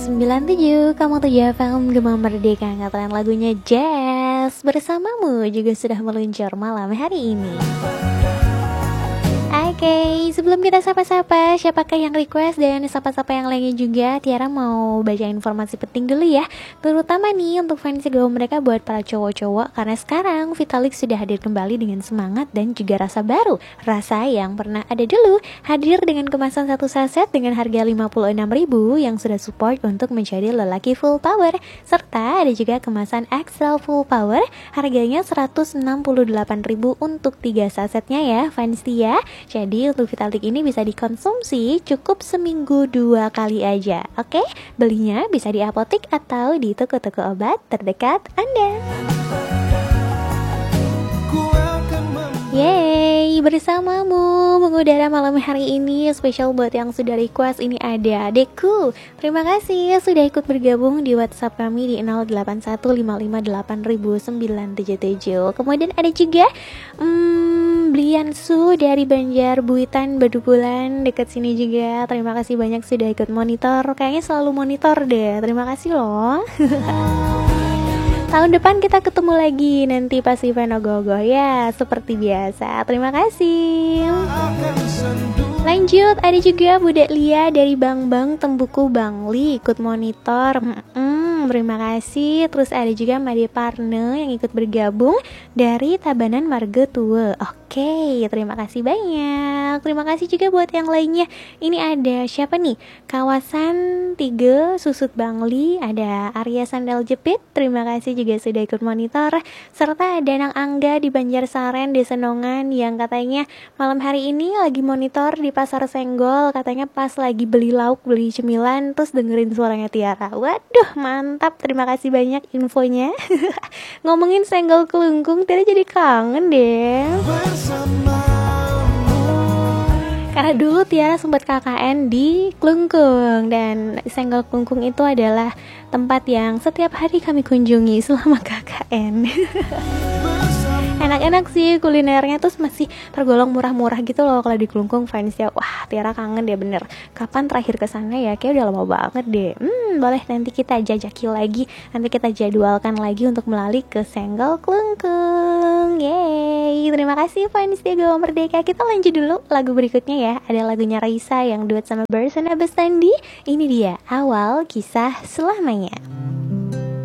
97, kamu tuh FM Gema Merdeka. Ngatakan lagunya Jazz bersamamu juga sudah meluncur malam hari ini. Oke, sebelum kita sapa-sapa siapakah yang request dan sapa-sapa yang lainnya juga, Tiara mau baca informasi penting dulu ya. Terutama nih untuk fans Gema Merdeka buat para cowok-cowok, karena sekarang Vitalix sudah hadir kembali dengan semangat dan juga rasa baru. Rasa yang pernah ada dulu, hadir dengan kemasan satu saset dengan harga 56.000 yang sudah support untuk menjadi lelaki full power. Serta ada juga kemasan XL full power, harganya 168.000 untuk 3 sasetnya ya fans Tia. Jadi untuk Vitalik ini bisa dikonsumsi cukup seminggu 2 kali aja. Oke, belinya bisa di apotek atau di toko-toko obat terdekat Anda. Yeay, bersamamu mengudara malam hari ini. Spesial buat yang sudah request, ini ada adekku. Terima kasih sudah ikut bergabung di WhatsApp kami di 0815580977. Kemudian ada juga Bliansu dari Banjar Buitan Badubulan dekat sini juga. Terima kasih banyak sudah ikut monitor. Kayaknya selalu monitor deh. Terima kasih loh. Tahun depan kita ketemu lagi nanti pas event Ogoh-Ogoh ya, seperti biasa. Terima kasih. Lanjut, ada juga Budek Lia dari Bang Tembuku Bangli ikut monitor. Terima kasih. Terus ada juga Made Parne yang ikut bergabung dari Tabanan Marga Tua. Oke, terima kasih banyak. Terima kasih juga buat yang lainnya. Ini ada siapa nih? Kawasan 3 Susut Bangli, ada Arya Sandal Jepit. Terima kasih juga sudah ikut monitor. Serta ada Nang Angga di Banjarsaren Desa Nongan yang katanya malam hari ini lagi monitor di Pasar Senggol. Katanya pas lagi beli lauk, beli cemilan, terus dengerin suaranya Tiara. Waduh, mantap. Terima kasih banyak infonya. Ngomongin Senggol Kelungkung, Tiara jadi kangen deh. Karena dulu Tiara sempat KKN di Klungkung, dan Senggol Kelungkung itu adalah tempat yang setiap hari kami kunjungi selama KKN. Enak-enak sih kulinernya, terus masih tergolong murah-murah gitu loh kalau di Klungkung fans ya. Wah, Tiara kangen deh bener. Kapan terakhir ke sana ya? Kayak udah lama banget deh. Boleh nanti kita jajaki lagi. Nanti kita jadwalkan lagi untuk melalui ke Senggol Klungkung. Yeay, terima kasih fans Gema Merdeka. Kita lanjut dulu lagu berikutnya ya. Ada lagunya Raisa yang duet sama Bersana Bestandi. Ini dia Awal Kisah Selamanya.